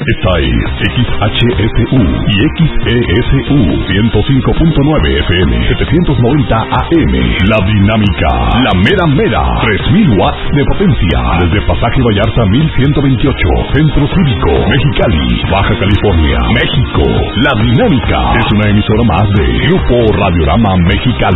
Esta es XHSU y XESU 105.9 FM 790 AM. La Dinámica, la mera mera, 3000 watts de potencia. Desde Pasaje Vallarta 1128, Centro Cívico, Mexicali, Baja California, México. La Dinámica es una emisora más de Grupo Radiorama Mexicali.